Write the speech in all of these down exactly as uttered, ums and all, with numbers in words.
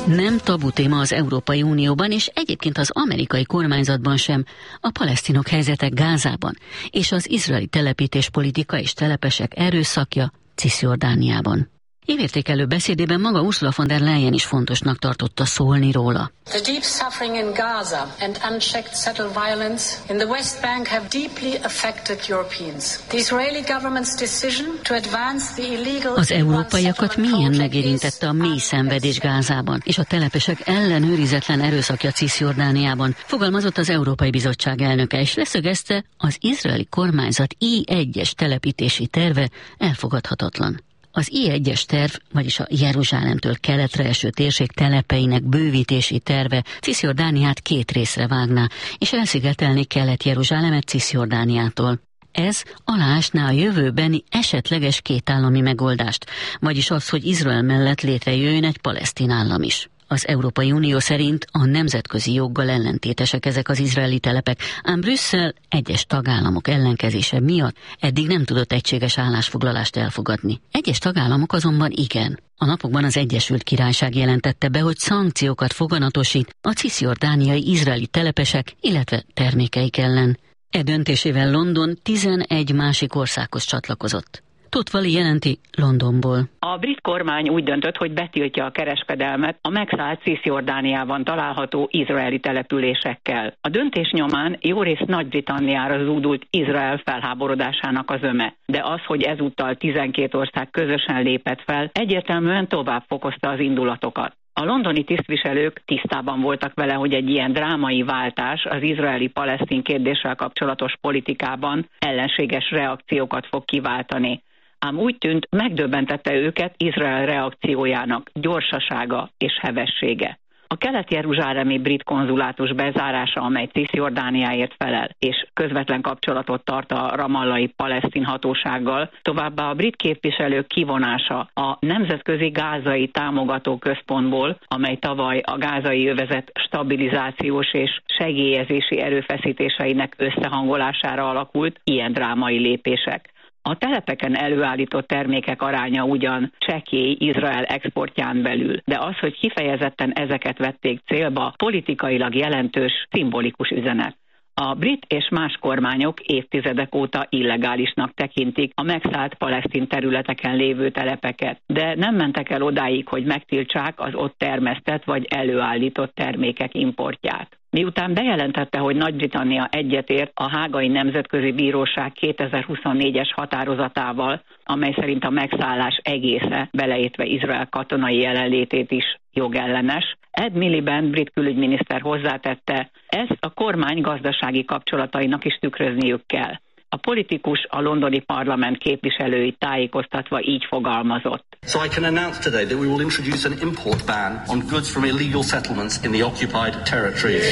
Nem tabu téma az Európai Unióban, és egyébként az amerikai kormányzatban sem a palesztinok helyzete Gázában, és az izraeli telepítéspolitika és telepesek erőszakja Ciszjordániában. Évértékelő beszédében maga Ursula von der Leyen is fontosnak tartotta szólni róla. The deep suffering in Gaza and unchecked settled violence in the West Bank have deeply affected Europeans. The Israeli government's decision to advance the illegal... Az európaiakat mélyen megérintette a mély szenvedés Gázában, és a telepesek ellenőrizetlen erőszakja Ciszjordániában, fogalmazott az Európai Bizottság elnöke, és leszögezte, az izraeli kormányzat I egyes telepítési terve elfogadhatatlan. Az I egyes terv, vagyis a Jeruzsálemtől keletre eső térség telepeinek bővítési terve Ciszjordániát két részre vágná, és elszigetelni Kelet-Jeruzsálemet Ciszjordániától. Ez aláásná a jövőbeni esetleges kétállami megoldást, vagyis az, hogy Izrael mellett létrejöjjön egy palesztin állam is. Az Európai Unió szerint a nemzetközi joggal ellentétesek ezek az izraeli telepek, ám Brüsszel egyes tagállamok ellenkezése miatt eddig nem tudott egységes állásfoglalást elfogadni. Egyes tagállamok azonban igen. A napokban az Egyesült Királyság jelentette be, hogy szankciókat foganatosít a ciszjordániai izraeli telepesek, illetve termékeik ellen. E döntésével London tizenegy másik országhoz csatlakozott. Totvali jelenti Londonból. A brit kormány úgy döntött, hogy betiltja a kereskedelmet a megszállt Ciszjordániában található izraeli településekkel. A döntés nyomán jórészt Nagy-Britanniára zúdult Izrael felháborodásának az öme, de az, hogy ezúttal tizenkét ország közösen lépett fel, egyértelműen tovább fokozta az indulatokat. A londoni tisztviselők tisztában voltak vele, hogy egy ilyen drámai váltás az izraeli-palesztin kérdéssel kapcsolatos politikában ellenséges reakciókat fog kiváltani. Ám úgy tűnt, megdöbbentette őket Izrael reakciójának gyorsasága és hevessége. A kelet-jeruzsálemi brit konzulátus bezárása, amely Ciszjordániáért felel, és közvetlen kapcsolatot tart a ramallai palesztin hatósággal, továbbá a brit képviselők kivonása a Nemzetközi Gázai Támogató Központból, amely tavaly a gázai övezet stabilizációs és segélyezési erőfeszítéseinek összehangolására alakult, ilyen drámai lépések. A telepeken előállított termékek aránya ugyan csekély Izrael exportján belül, de az, hogy kifejezetten ezeket vették célba, politikailag jelentős, szimbolikus üzenet. A brit és más kormányok évtizedek óta illegálisnak tekintik a megszállt palesztin területeken lévő telepeket, de nem mentek el odáig, hogy megtiltsák az ott termesztett vagy előállított termékek importját. Miután bejelentette, hogy Nagy-Britannia egyetért a Hágai Nemzetközi Bíróság kétezer-huszonnégyes határozatával, amely szerint a megszállás egésze, beleértve Izrael katonai jelenlétét is jogellenes, Ed Miliband brit külügyminiszter hozzátette, ezt a kormány gazdasági kapcsolatainak is tükrözniük kell. A politikus a londoni parlament képviselőit tájékoztatva így fogalmazott. So I can announce today that we will introduce an import ban on goods from illegal settlements in the occupied territories.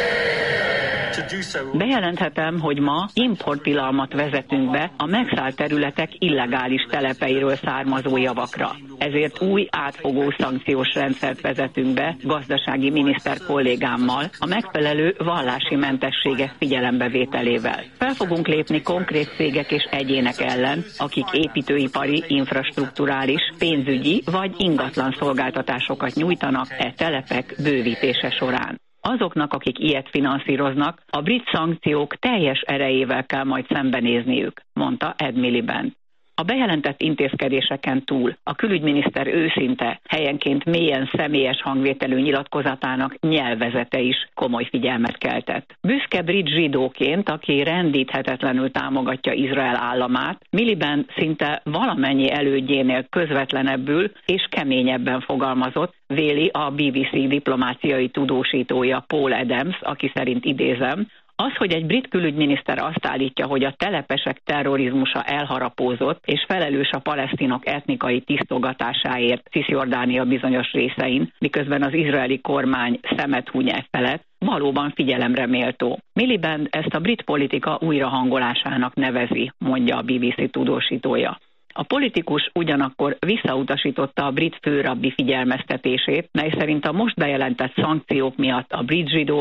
Bejelenthetem, hogy ma importtilalmat vezetünk be a megszállt területek illegális telepeiről származó javakra. Ezért új átfogó szankciós rendszert vezetünk be gazdasági miniszter kollégámmal a megfelelő vallási mentességek figyelembevételével. Fel fogunk lépni konkrét cégek és egyének ellen, akik építőipari, infrastrukturális, pénzügyi vagy ingatlan szolgáltatásokat nyújtanak e telepek bővítése során. Azoknak, akik ilyet finanszíroznak, a brit szankciók teljes erejével kell majd szembenézniük, mondta Ed Miliband. A bejelentett intézkedéseken túl a külügyminiszter őszinte, helyenként mélyen személyes hangvételű nyilatkozatának nyelvezete is komoly figyelmet keltett. Büszke brit zsidóként, aki rendíthetetlenül támogatja Izrael államát, Miliband szinte valamennyi elődjénél közvetlenebbül és keményebben fogalmazott, véli a bé bé cé diplomáciai tudósítója Paul Adams, aki szerint idézem, az, hogy egy brit külügyminiszter azt állítja, hogy a telepesek terrorizmusa elharapózott és felelős a palesztinok etnikai tisztogatásáért Ciszjordánia bizonyos részein, miközben az izraeli kormány szemet huny e felett, valóban figyelemre méltó. Miliband ezt a brit politika újrahangolásának nevezi, mondja a bé bé cé tudósítója. A politikus ugyanakkor visszautasította a brit főrabbi figyelmeztetését, mely szerint a most bejelentett szankciók miatt a brit zsidók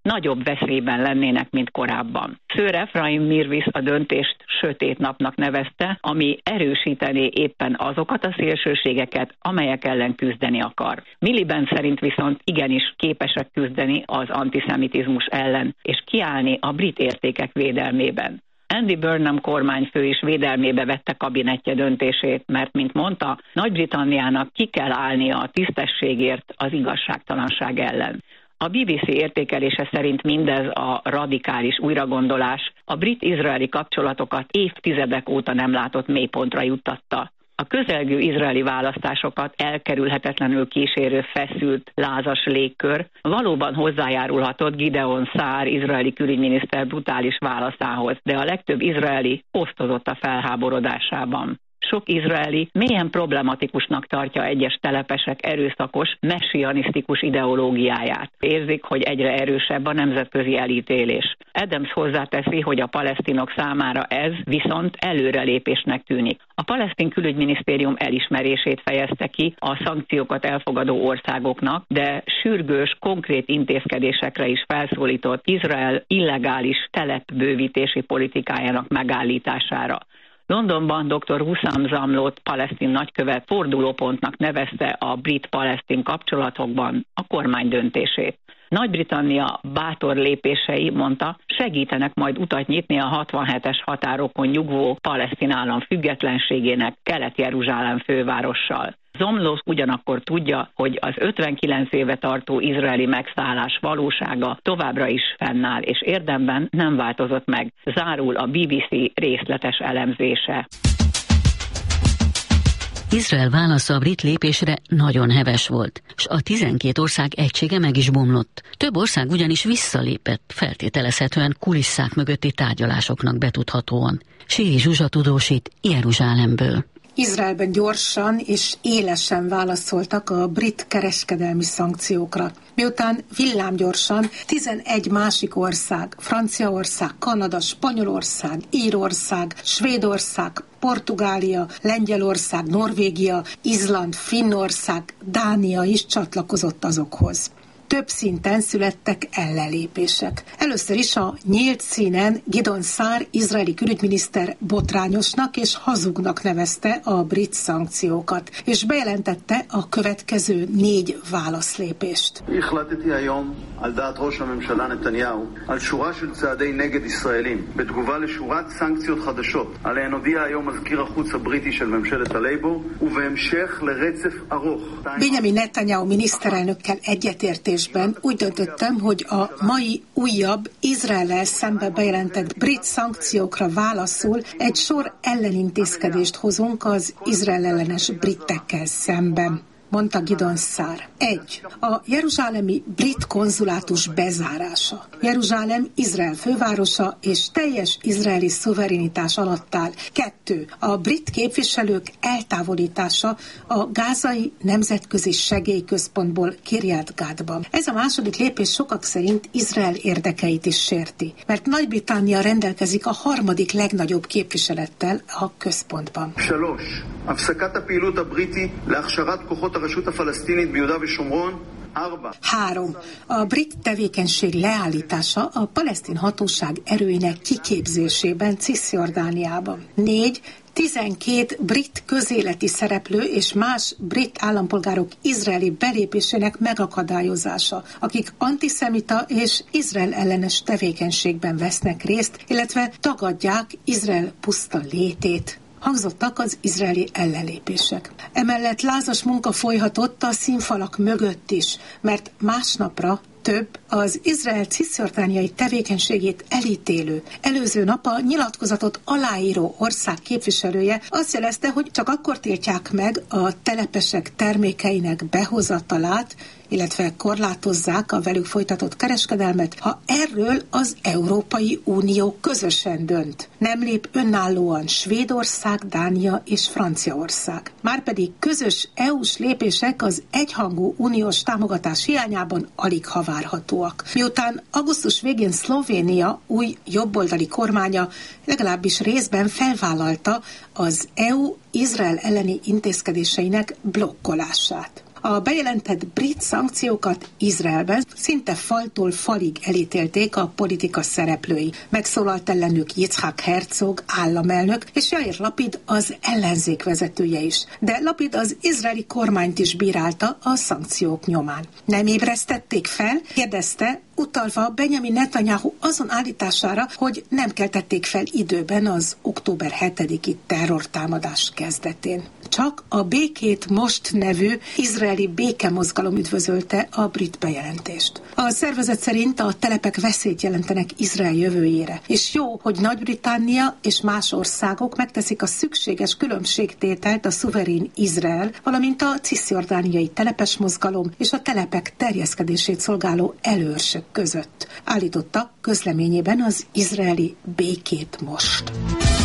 nagyobb veszélyben lennének, mint korábban. Sir Ephraim Mirvis a döntést sötét napnak nevezte, ami erősítené éppen azokat a szélsőségeket, amelyek ellen küzdeni akar. Miliband szerint viszont igenis képesek küzdeni az antiszemitizmus ellen, és kiállni a brit értékek védelmében. Andy Burnham kormányfő is védelmébe vette kabinettje döntését, mert, mint mondta, Nagy-Britanniának ki kell állnia a tisztességért az igazságtalanság ellen. A bé bé cé értékelése szerint mindez a radikális újragondolás a brit-izraeli kapcsolatokat évtizedek óta nem látott mélypontra juttatta. A közelgő izraeli választásokat elkerülhetetlenül kísérő feszült, lázas légkör valóban hozzájárulhatott Gideon Saar izraeli külügyminiszter brutális válaszához, de a legtöbb izraeli osztozott a felháborodásában. Sok izraeli mélyen problematikusnak tartja egyes telepesek erőszakos, messianisztikus ideológiáját. Érzik, hogy egyre erősebb a nemzetközi elítélés. Adams hozzáteszi, hogy a palesztinok számára ez viszont előrelépésnek tűnik. A palesztin külügyminisztérium elismerését fejezte ki a szankciókat elfogadó országoknak, de sürgős, konkrét intézkedésekre is felszólított Izrael illegális telepbővítési politikájának megállítására. Londonban dr. Huszam Zamlót palesztin nagykövet fordulópontnak nevezte a brit-palesztin kapcsolatokban a kormány döntését. Nagy-Britannia bátor lépései, mondta, segítenek majd utat nyitni a hatvanhetes határokon nyugvó palesztin állam függetlenségének Kelet-Jeruzsálem fővárossal. Zomló ugyanakkor tudja, hogy az ötvenkilenc éve tartó izraeli megszállás valósága továbbra is fennáll, és érdemben nem változott meg. Zárul a bé bé cé részletes elemzése. Izrael válasza a brit lépésre nagyon heves volt, és a tizenkét ország egysége meg is bomlott. Több ország ugyanis visszalépett, feltételezhetően kulisszák mögötti tárgyalásoknak betudhatóan. Síri Zsuzsa tudósít Jeruzsálemből. Izraelben gyorsan és élesen válaszoltak a brit kereskedelmi szankciókra. Miután villámgyorsan tizenegy másik ország, Franciaország, Kanada, Spanyolország, Írország, Svédország, Portugália, Lengyelország, Norvégia, Izland, Finnország, Dánia is csatlakozott azokhoz. Több szinten születtek ellenlépések. Először is a nyílt színen Gideon Saar izraeli külügyminiszter botrányosnak és hazugnak nevezte a brit szankciókat, és bejelentette a következő négy válaszlépést. החלטתי היום על דעת ראש הממשלה נתניהו על שורה של צעדי נגד ישראלים בתגובה לשורת סנקציות חדשות עליהן הודיע היום מזכיר החוץ הבריטי של ממשלת הלייבור ובהמשך לרצף ארוך. Benjamin Netanyahu miniszterelnökkel egyetértés úgy döntöttem, hogy a mai újabb Izraellel szembe bejelentett brit szankciókra válaszul egy sor ellenintézkedést hozunk az Izrael ellenes britekkel szemben, mondta Gideon Saar. Egy. A jeruzsálemi brit konzulátus bezárása. Jeruzsálem Izrael fővárosa és teljes izraeli szuverenitás alatt áll. Kettő. A brit képviselők eltávolítása a gázai nemzetközi segélyközpontból Kiryat Gatban. Ez a második lépés sokak szerint Izrael érdekeit is sérti, mert Nagy-Britannia rendelkezik a harmadik legnagyobb képviselettel a központban. שלוש. הפסקת הפעילות הבריטי להכשרת כוחות הרשות הפלסטינית ביהודה ושומרון. Három. A brit tevékenység leállítása a palesztin hatóság erőinek kiképzésében Ciszjordániában. Négy. tizenkét brit közéleti szereplő és más brit állampolgárok izraeli belépésének megakadályozása, akik antiszemita és Izrael ellenes tevékenységben vesznek részt, illetve tagadják Izrael puszta létét. Hangzottak az izraeli ellenlépések. Emellett lázas munka folyhatott a színfalak mögött is, mert másnapra több az Izrael ciszjordániai tevékenységét elítélő, előző nap a nyilatkozatot aláíró ország képviselője azt jelezte, hogy csak akkor tiltják meg a telepesek termékeinek behozatalát, illetve korlátozzák a velük folytatott kereskedelmet, ha erről az Európai Unió közösen dönt. Nem lép önállóan Svédország, Dánia és Franciaország. Márpedig közös é u-s lépések az egyhangú uniós támogatás hiányában alig ha várhatóak. Miután augusztus végén Szlovénia új jobboldali kormánya legalábbis részben felvállalta az é u Izrael elleni intézkedéseinek blokkolását. A bejelentett brit szankciókat Izraelben szinte faltól falig elítélték a politika szereplői. Megszólalt ellenük Yitzhak Herzog államelnök és Jair Lapid az ellenzék vezetője is. De Lapid az izraeli kormányt is bírálta a szankciók nyomán. Nem ébresztették fel? Kérdezte, utalva Benjamin Netanyahu azon állítására, hogy nem keltették fel időben az október hetediki terrortámadás kezdetén. Csak a Békét Most nevű izraeli békemozgalom üdvözölte a brit bejelentést. A szervezet szerint a telepek veszélyt jelentenek Izrael jövőjére, és jó, hogy Nagy-Britannia és más országok megteszik a szükséges különbségtételt a szuverén Izrael, valamint a ciszjordániai telepes mozgalom és a telepek terjeszkedését szolgáló előörsök között, állította közleményében az izraeli Békét Most.